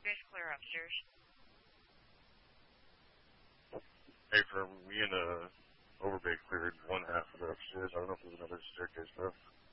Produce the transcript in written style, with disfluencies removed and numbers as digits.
Guys clear upstairs. Hey, for me and Overbay cleared one half of the upstairs. I don't know if there's another staircase though.